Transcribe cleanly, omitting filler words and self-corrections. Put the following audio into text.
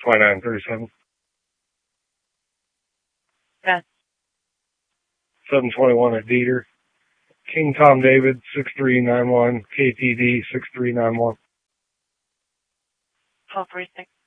2937. Yes. 721 at Dieter. King Tom David, 6391, KTD 6391. 1236.